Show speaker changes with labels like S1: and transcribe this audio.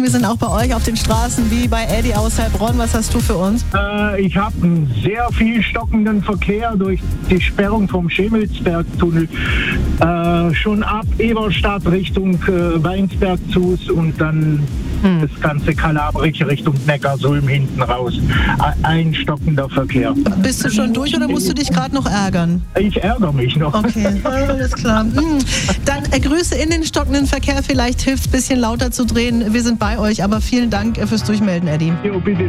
S1: Wir sind auch bei euch auf den Straßen wie bei Eddie aus Heilbronn. Was hast du für uns?
S2: Ich habe einen sehr viel stockenden Verkehr durch die Sperrung vom Schemelsbergtunnel. Schon ab Eberstadt Richtung Weinsberg zu und dann das ganze Kalabrische Richtung Neckarsulm hinten raus. Ein stockender Verkehr.
S1: Bist du schon durch oder musst du dich gerade noch ärgern?
S2: Ich ärgere mich noch.
S1: Okay, alles klar. Dann Grüße in den stockenden Verkehr. Vielleicht hilft es ein bisschen lauter zu drehen. Wir sind bei euch, aber vielen Dank fürs Durchmelden, Eddie.
S2: Jo, bitte.